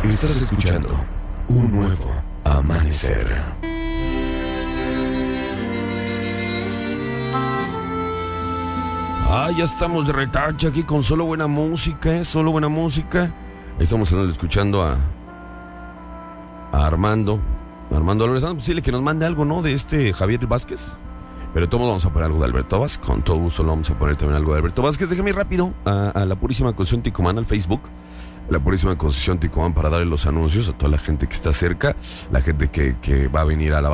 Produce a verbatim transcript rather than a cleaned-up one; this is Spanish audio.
Estás escuchando un nuevo amanecer. Ah, ya estamos de retache aquí con solo buena música, ¿eh? Solo buena música. Estamos escuchando a, a Armando. Armando Álvarez. Es posible que nos mande algo, ¿no? De este Javier Vázquez. Pero todos vamos a poner algo de Alberto Vázquez. Con todo gusto lo vamos a poner también algo de Alberto Vázquez. Déjame ir rápido a, a la Purísima Concepción Ticomán, al Facebook. La Purísima Concepción Ticomán, para darle los anuncios a toda la gente que está cerca. La gente que, que va a venir a la